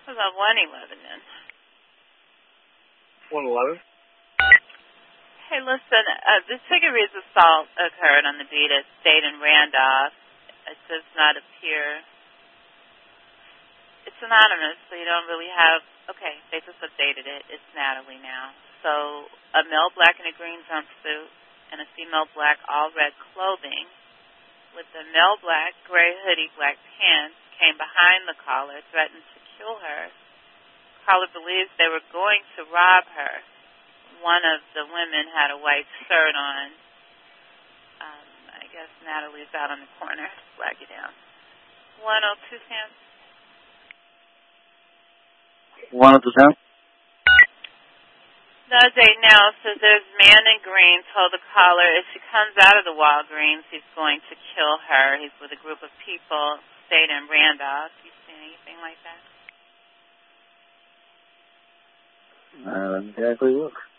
What about 111 then? 111? Hey, listen, this cigarette assault occurred on the beat at State and Randolph. It does not appear. It's anonymous, so you don't really have. Okay, they just updated it. It's Natalie now. So a male black in a green jumpsuit and a female black all red clothing with the male black gray hoodie, black pants came behind the caller, threatened to kill her. The caller believes they were going to rob her. One of the women had a white shirt on. I guess Natalie's out on the corner. Flag you down. 102, Sam. 102, Sam. Najee now says there's a man in green told the caller if she comes out of the Walgreens, he's going to kill her. He's with a group of people, State and Randolph. You seen anything like that? Let me exactly look.